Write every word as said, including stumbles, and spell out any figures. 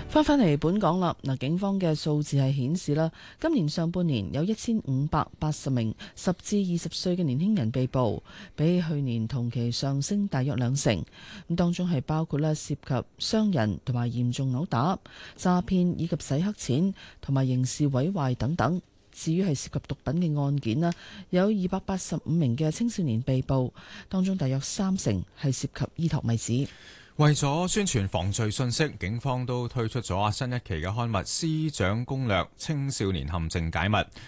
翻返嚟本港啦，嗱，警方嘅數字係顯示啦，今年上半年有一千五百八十名十至二十歲嘅年輕人被捕，比起去年同期上升大約兩成。咁當中係包括咧涉及傷人同埋嚴重毆打、詐騙以及洗黑錢同埋刑事毀壞等等。至於係涉及毒品嘅案件啦，有二百八十五名嘅青少年被捕，當中大約三成係涉及依托米子。 為咗宣傳防罪信息，警方都推出咗新一期嘅刊物《師長攻略青少年陷阱解密》，